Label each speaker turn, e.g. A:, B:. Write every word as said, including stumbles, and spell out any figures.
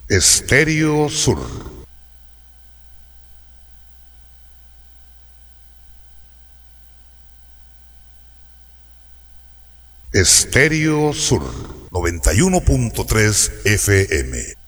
A: Estéreo Sur. Estéreo Sur, noventa y uno punto tres F M.